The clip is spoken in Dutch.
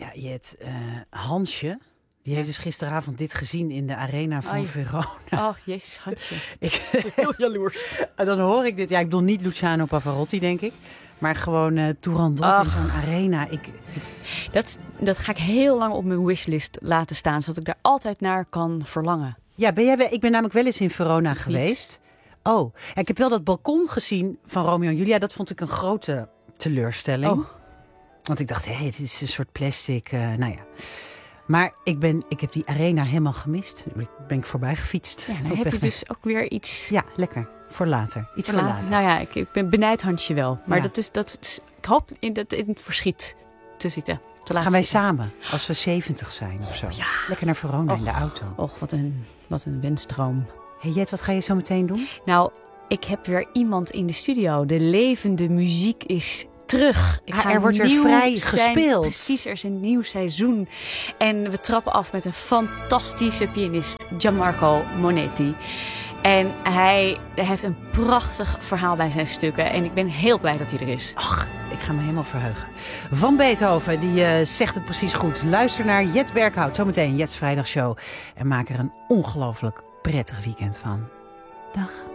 Ja, Jet, Hansje, die heeft dus gisteravond dit gezien in de arena van Verona. Oh, jezus, Hansje. Heel jaloers. Dan hoor ik dit. Ja, ik bedoel niet Luciano Pavarotti, denk ik. Maar gewoon Turandot in zo'n arena. Dat ga ik heel lang op mijn wishlist laten staan, zodat ik daar altijd naar kan verlangen. Ja, ik ben namelijk wel eens in Verona geweest. Oh, ja, ik heb wel dat balkon gezien van Romeo en Julia. Dat vond ik een grote teleurstelling. Oh. Want ik dacht, dit is een soort plastic. Nou ja. Maar ik heb die arena helemaal gemist. Ben ik voorbij gefietst. Ja, dan heb je dus ook weer iets... Ja, lekker. Voor later. Iets voor later. Nou ja, ik ben benijd Hansje wel. Maar dat is, ik hoop in het verschiet te zitten. Gaan wij samen, als we 70 zijn of zo. Ja. Lekker naar Verona in de auto. Och, wat een wensdroom. Hey Jet, wat ga je zo meteen doen? Nou, ik heb weer iemand in de studio. De levende muziek is terug. Er wordt weer vrij gespeeld. Precies, er is een nieuw seizoen. En we trappen af met een fantastische pianist, Gianmarco Monetti. En hij heeft een prachtig verhaal bij zijn stukken. En ik ben heel blij dat hij er is. Ach, ik ga me helemaal verheugen. Van Beethoven, die zegt het precies goed. Luister naar Jet Berghout, zometeen Jet's Vrijdagshow. En maak er een ongelooflijk prettig weekend van. Dag.